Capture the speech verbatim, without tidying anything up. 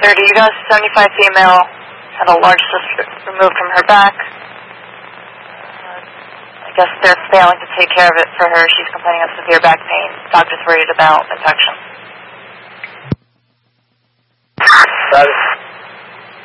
thirty. You guys, seventy-five female, had a large cyst removed from her back. Uh, I guess they're failing to take care of it for her. She's complaining of severe back pain. Doctor's worried about infection.